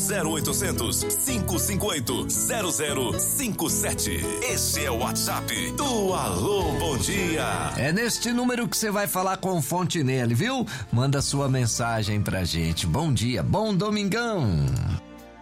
0800 558 0057. Esse é o WhatsApp do Alô Bom Dia. É neste número que você vai falar com Fontinelli, viu? Manda sua mensagem pra gente. Bom dia, bom domingão.